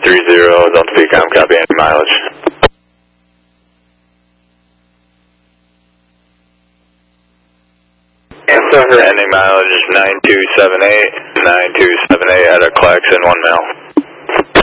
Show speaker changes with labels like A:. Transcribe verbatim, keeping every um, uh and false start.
A: three zero, Delta V com, copy, any mileage.
B: Answer.
A: Any mileage is nine two seven eight, nine two seven eight at a Claxon one mile.